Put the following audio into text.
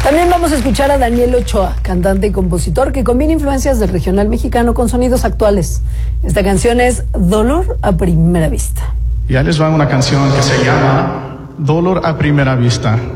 También vamos a escuchar a Daniel Ochoa, cantante y compositor que combina influencias del regional mexicano con sonidos actuales. Esta canción es Dolor a Primera Vista. Ya les va una canción que se llama Dolor a Primera Vista.